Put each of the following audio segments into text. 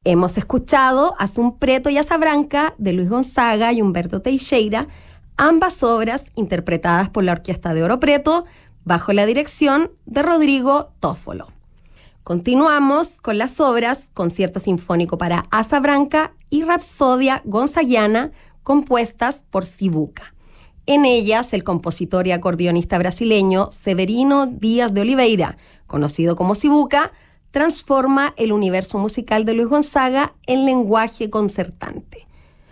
Hemos escuchado Azul Preto y Asa Branca de Luis Gonzaga y Humberto Teixeira, ambas obras interpretadas por la Orquesta de Oro Preto bajo la dirección de Rodrigo Toffolo. Continuamos con las obras Concierto Sinfónico para Asa Branca y Rapsodia Gonzaguiana, compuestas por Sivuca. En ellas, el compositor y acordeonista brasileño Severino Díaz de Oliveira, conocido como Sivuca, transforma el universo musical de Luis Gonzaga en lenguaje concertante.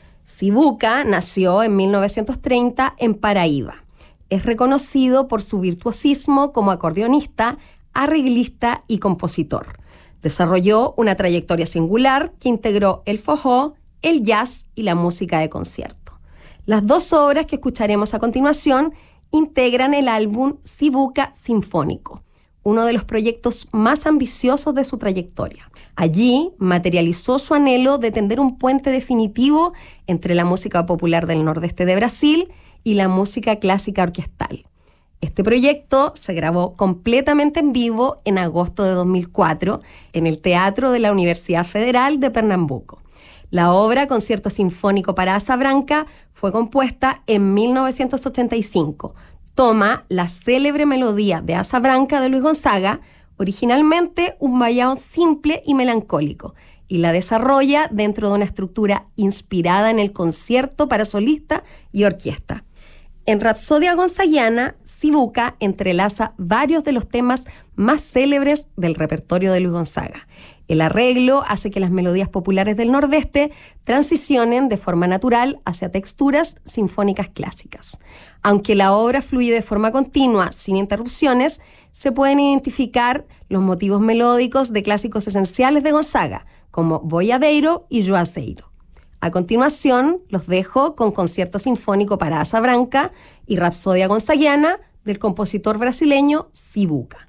Sivuca nació en 1930 en Paraíba. Es reconocido por su virtuosismo como acordeonista, arreglista y compositor. Desarrolló una trayectoria singular que integró el forró, el jazz y la música de concierto. Las dos obras que escucharemos a continuación integran el álbum Sivuca Sinfónico, uno de los proyectos más ambiciosos de su trayectoria. Allí materializó su anhelo de tender un puente definitivo entre la música popular del nordeste de Brasil y la música clásica orquestal. Este proyecto se grabó completamente en vivo en agosto de 2004 en el Teatro de la Universidad Federal de Pernambuco. La obra Concierto Sinfónico para Asa Branca fue compuesta en 1985. Toma la célebre melodía de Asa Branca de Luis Gonzaga, originalmente un vallado simple y melancólico, y la desarrolla dentro de una estructura inspirada en el concierto para solista y orquesta. En Rapsodia Gonzaguiana, Sivuca entrelaza varios de los temas más célebres del repertorio de Luis Gonzaga. El arreglo hace que las melodías populares del Nordeste transicionen de forma natural hacia texturas sinfónicas clásicas. Aunque la obra fluye de forma continua, sin interrupciones, se pueden identificar los motivos melódicos de clásicos esenciales de Gonzaga, como Boiadeiro y Juazeiro. A continuación, los dejo con Concierto Sinfónico para Asa Branca y Rapsodia Gonzaguiana del compositor brasileño Sivuca.